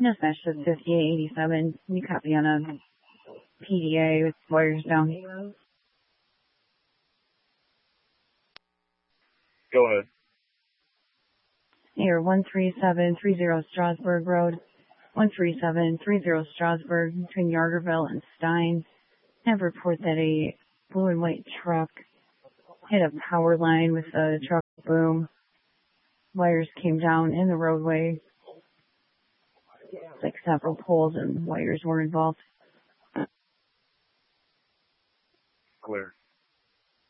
Dispatch to 5887. Can you copy on a PDA with wires down? Go ahead. Here, 13730 Strasburg Road. 13730 Strasburg, between Yarderville and Stein. Have report that a blue and white truck hit a power line with a truck boom. Wires came down in the roadway. Like several poles and wires were involved. Clear.